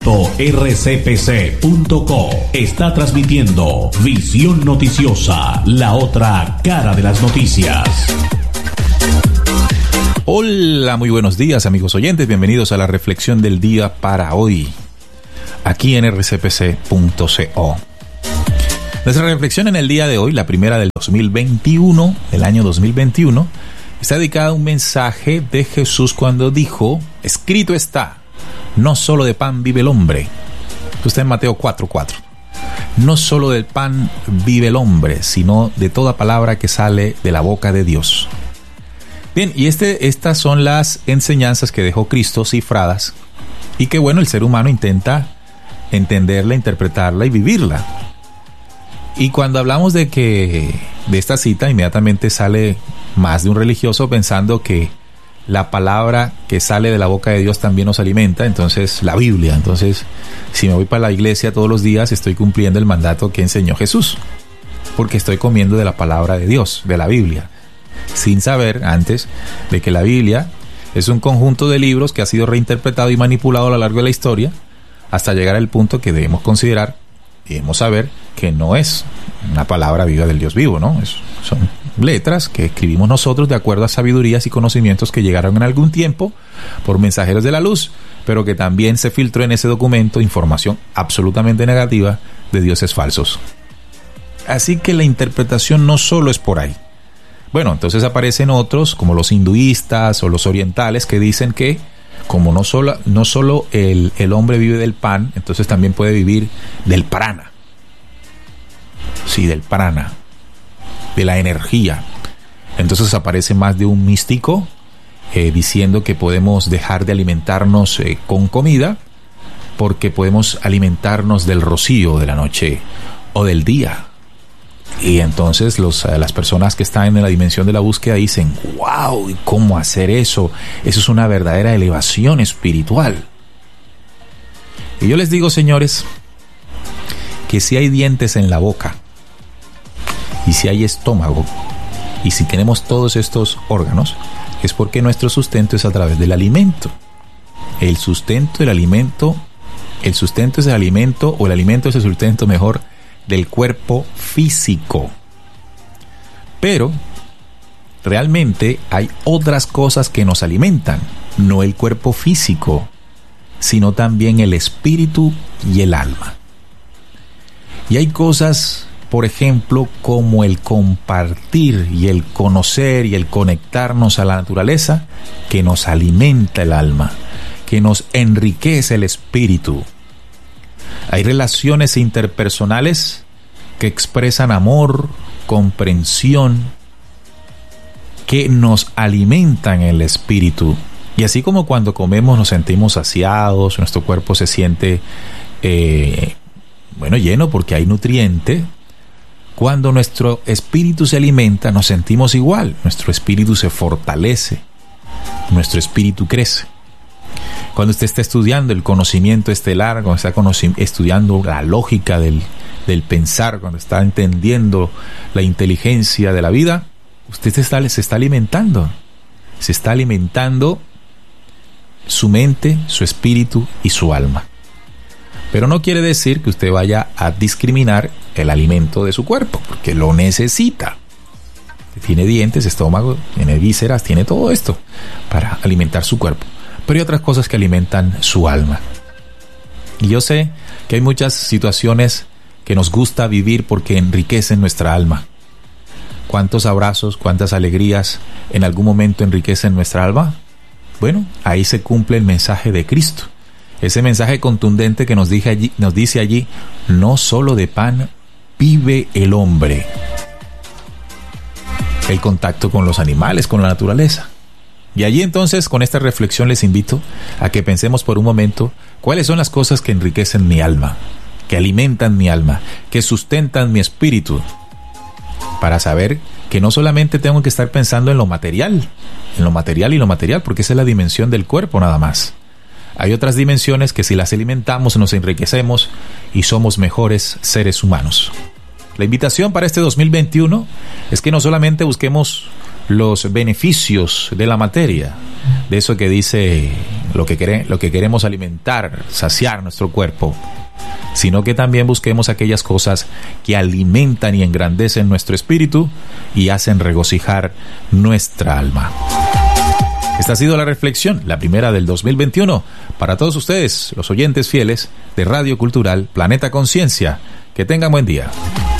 está transmitiendo Visión Noticiosa, la otra cara de las noticias. Hola, muy buenos días amigos oyentes, bienvenidos a la reflexión del día para hoy, aquí en rcpc.co. Nuestra reflexión en el día de hoy, la primera del 2021, del año 2021, está dedicada a un mensaje de Jesús cuando dijo: escrito está, no solo de pan vive el hombre. Esto está en Mateo 4:4. No solo del pan vive el hombre, sino de toda palabra que sale de la boca de Dios. Bien, y estas son las enseñanzas que dejó Cristo cifradas y que, bueno, el ser humano intenta entenderla, interpretarla y vivirla. Y cuando hablamos de esta cita, inmediatamente sale más de un religioso pensando que la palabra que sale de la boca de Dios también nos alimenta, entonces la Biblia. Entonces, si me voy para la iglesia todos los días, estoy cumpliendo el mandato que enseñó Jesús, porque estoy comiendo de la palabra de Dios, de la Biblia, sin saber antes de que la Biblia es un conjunto de libros que ha sido reinterpretado y manipulado a lo largo de la historia hasta llegar al punto que debemos considerar y debemos saber que no es una palabra viva del Dios vivo, ¿no? Son letras que escribimos nosotros de acuerdo a sabidurías y conocimientos que llegaron en algún tiempo por mensajeros de la luz, pero que también se filtró en ese documento información absolutamente negativa de dioses falsos. Así que la interpretación no solo es por ahí. Bueno, entonces aparecen otros como los hinduistas o los orientales que dicen que como no solo el hombre vive del pan, entonces también puede vivir del prana. Sí, del prana, de la energía. Entonces aparece más de un místico diciendo que podemos dejar de alimentarnos con comida porque podemos alimentarnos del rocío de la noche o del día. Y entonces las personas que están en la dimensión de la búsqueda dicen: wow, ¿cómo hacer eso? Eso es una verdadera elevación espiritual. Y yo les digo, señores, que si hay dientes en la boca, y si hay estómago, y si tenemos todos estos órganos, es porque nuestro sustento es a través del alimento. El sustento es el alimento, o el alimento es el sustento mejor del cuerpo físico. Pero realmente hay otras cosas que nos alimentan, no el cuerpo físico, sino también el espíritu y el alma. Y hay cosas, por ejemplo, como el compartir y el conocer y el conectarnos a la naturaleza, que nos alimenta el alma, que nos enriquece el espíritu. Hay relaciones interpersonales que expresan amor, comprensión, que nos alimentan el espíritu. Y así como cuando comemos nos sentimos saciados, nuestro cuerpo se siente lleno porque hay nutriente, cuando nuestro espíritu se alimenta nos sentimos igual, nuestro espíritu se fortalece, nuestro espíritu crece. Cuando usted está estudiando el conocimiento estelar, cuando está estudiando la lógica del pensar, cuando está entendiendo la inteligencia de la vida, usted se está alimentando. Se está alimentando su mente, su espíritu y su alma. Pero no quiere decir que usted vaya a discriminar el alimento de su cuerpo, porque lo necesita. Tiene dientes, estómago, tiene vísceras, tiene todo esto para alimentar su cuerpo. Pero hay otras cosas que alimentan su alma. Y yo sé que hay muchas situaciones que nos gusta vivir porque enriquecen nuestra alma. ¿Cuántos abrazos, cuántas alegrías en algún momento enriquecen nuestra alma? Bueno, ahí se cumple el mensaje de Cristo. Ese mensaje contundente que nos dice allí: no solo de pan vive el hombre. El contacto con los animales, con la naturaleza. Y allí entonces, con esta reflexión, les invito a que pensemos por un momento cuáles son las cosas que enriquecen mi alma, que alimentan mi alma, que sustentan mi espíritu, para saber que no solamente tengo que estar pensando en lo material, porque esa es la dimensión del cuerpo nada más. Hay otras dimensiones que si las alimentamos nos enriquecemos y somos mejores seres humanos. La invitación para este 2021 es que no solamente busquemos los beneficios de la materia, de eso que dice lo que queremos alimentar, saciar nuestro cuerpo, sino que también busquemos aquellas cosas que alimentan y engrandecen nuestro espíritu y hacen regocijar nuestra alma. Esta ha sido la reflexión, la primera del 2021, para todos ustedes, los oyentes fieles de Radio Cultural Planeta Conciencia. Que tengan buen día.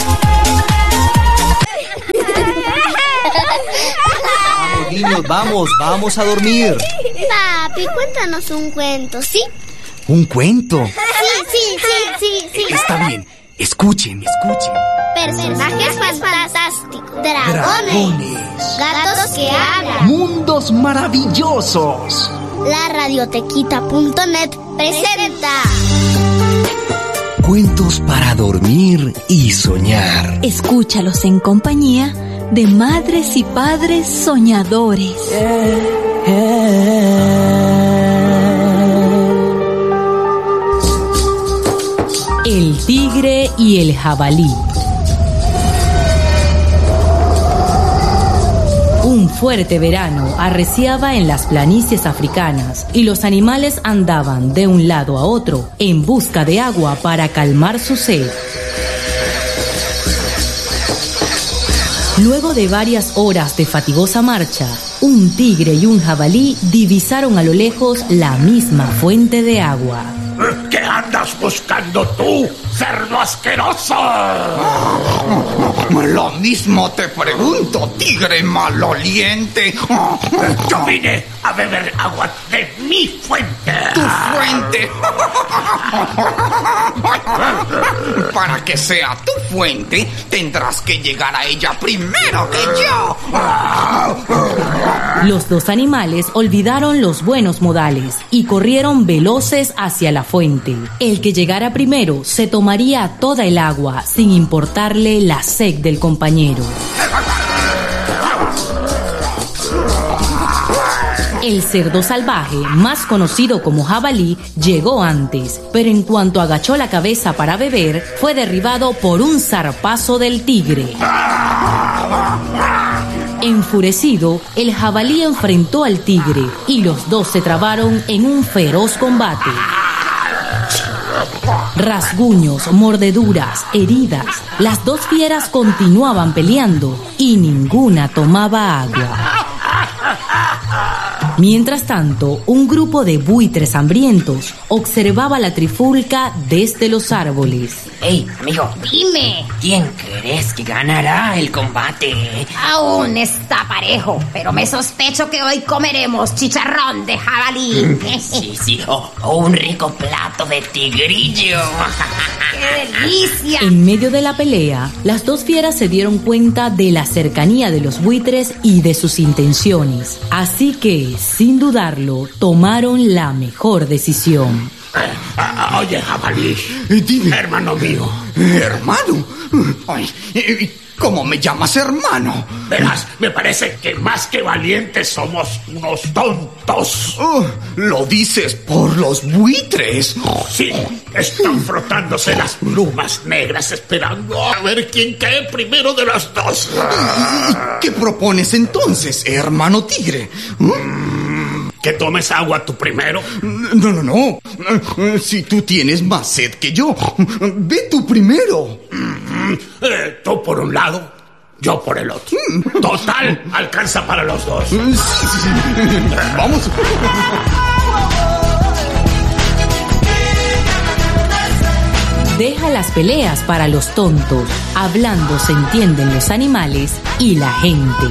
Vamos, niños, vamos a dormir. Papi, cuéntanos un cuento, ¿sí? ¿Un cuento? Sí. Está bien, escuchen. Personajes fantásticos, dragones, gatos que hablan, mundos maravillosos. La radiotequita.net presenta Cuentos para dormir y soñar. Escúchalos en compañía de madres y padres soñadores. El tigre y el jabalí. Un fuerte verano arreciaba en las planicies africanas y los animales andaban de un lado a otro en busca de agua para calmar su sed. Luego de varias horas de fatigosa marcha, un tigre y un jabalí divisaron a lo lejos la misma fuente de agua. ¿Qué andas buscando tú, cerdo asqueroso? Lo mismo te pregunto, tigre maloliente. Yo vine a beber agua de mi fuente. ¿Tu fuente? Para que sea tu fuente, tendrás que llegar a ella primero que yo. Los dos animales olvidaron los buenos modales y corrieron veloces hacia la fuente. El que llegara primero se tomaría toda el agua sin importarle la sed del compañero. El cerdo salvaje, más conocido como jabalí, llegó antes, pero en cuanto agachó la cabeza para beber, fue derribado por un zarpazo del tigre. Enfurecido, el jabalí enfrentó al tigre y los dos se trabaron en un feroz combate. Rasguños, mordeduras, heridas. Las dos fieras continuaban peleando y ninguna tomaba agua. Mientras tanto, un grupo de buitres hambrientos observaba la trifulca desde los árboles. Hey, amigo, dime, ¿quién crees que ganará el combate? Aún está parejo, pero me sospecho que hoy comeremos chicharrón de jabalí. Sí, o un rico plato de tigrillo. ¡Qué delicia! En medio de la pelea, las dos fieras se dieron cuenta de la cercanía de los buitres y de sus intenciones. Así que, sin dudarlo, tomaron la mejor decisión. Oye, jabalí, Dime, hermano mío. ¿hermano? Ay, ¿cómo me llamas hermano? Verás, me parece que más que valientes somos unos tontos. Oh, lo dices por los buitres. Sí, están frotándose las plumas negras esperando a ver quién cae primero de las dos. ¿Qué propones entonces, hermano tigre? ¿Que tomes agua tú primero? No. Si tú tienes más sed que yo, ve tú primero. Tú por un lado, yo por el otro. Total, alcanza para los dos. Sí. Vamos. Deja las peleas para los tontos. Hablando se entienden los animales y la gente.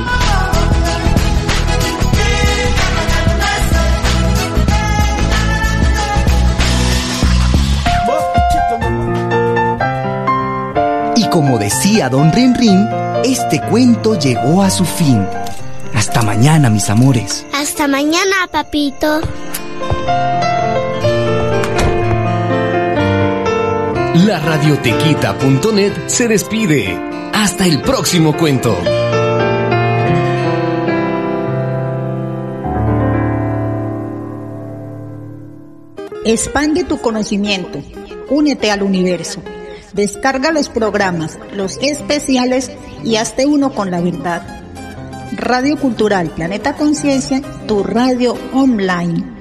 Y como decía Don Rin, este cuento llegó a su fin. Hasta mañana, mis amores. Hasta mañana, papito. La radiotequita.net se despide. Hasta el próximo cuento. Expande tu conocimiento. Únete al universo. Descarga los programas, los especiales y hazte uno con la verdad. Radio Cultural Planeta Conciencia, tu radio online.